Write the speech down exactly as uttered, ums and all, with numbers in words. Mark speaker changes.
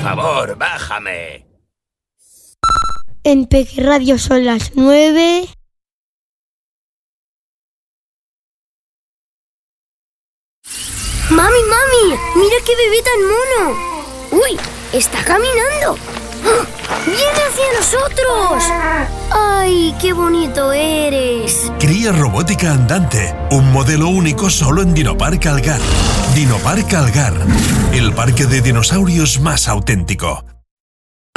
Speaker 1: favor, bájame.
Speaker 2: En Peque Radio son las nueve.
Speaker 3: ¡Mami, mami! ¡Mira qué bebé tan mono! ¡Uy! ¡Está caminando! ¡Viene hacia nosotros! ¡Ay, qué bonito eres!
Speaker 4: Cría robótica andante, un modelo único solo en Dinopark Algar. Dinopark Algar, el parque de dinosaurios más auténtico.